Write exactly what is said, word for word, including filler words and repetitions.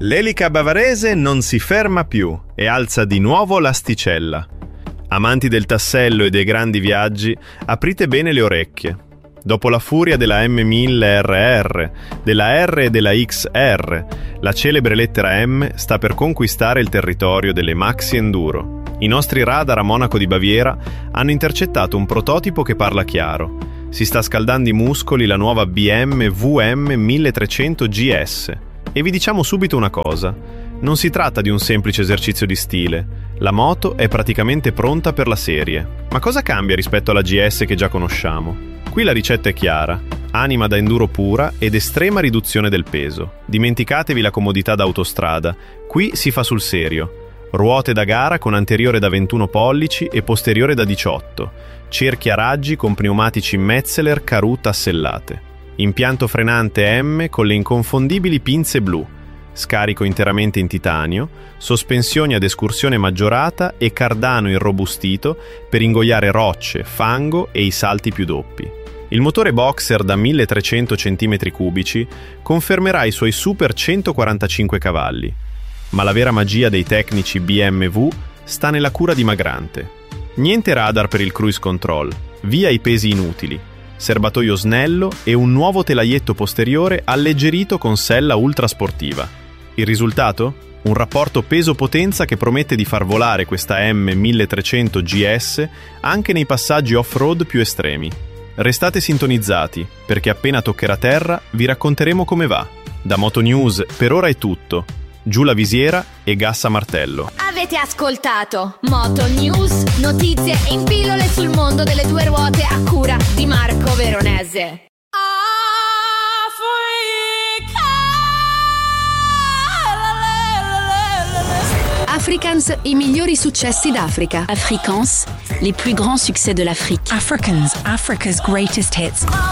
L'elica bavarese non si ferma più e alza di nuovo l'asticella. Amanti del tassello e dei grandi viaggi, aprite bene le orecchie. Dopo la furia della M mille R R, della R e della X R, la celebre lettera M sta per conquistare il territorio delle maxi enduro. I nostri radar a Monaco di Baviera hanno intercettato un prototipo che parla chiaro. Si sta scaldando i muscoli la nuova B M W M milletrecento G S. E vi diciamo subito una cosa: non si tratta di un semplice esercizio di stile. La moto è praticamente pronta per la serie. Ma cosa cambia rispetto alla G S che già conosciamo? Qui la ricetta è chiara: anima da enduro pura ed estrema riduzione del peso. Dimenticatevi la comodità da autostrada. Qui si fa sul serio. Ruote da gara con anteriore da ventuno pollici e posteriore da diciotto. Cerchi a raggi con pneumatici Metzeler Karoo tassellate. Impianto frenante M con le inconfondibili pinze blu. Scarico interamente in titanio, sospensioni ad escursione maggiorata e cardano irrobustito per ingoiare rocce, fango e i salti più doppi. Il motore boxer da milletrecento centimetri cubici confermerà i suoi super centoquarantacinque cavalli. Ma la vera magia dei tecnici B M W sta nella cura dimagrante. Niente radar per il cruise control, via i pesi inutili, serbatoio snello e un nuovo telaietto posteriore alleggerito con sella ultrasportiva. Il risultato? Un rapporto peso-potenza che promette di far volare questa M milletrecento G S anche nei passaggi off-road più estremi. Restate sintonizzati, perché appena toccherà terra vi racconteremo come va. Da Moto News per ora è tutto. Giù la visiera e gas a martello. Avete ascoltato Moto News, notizie in pillole sul mondo delle due ruote a cura di Marco Veronese. Africans, i migliori successi d'Africa. Afrikaans, les plus grands succès de l'Afrique. Africans, Africa's greatest hits.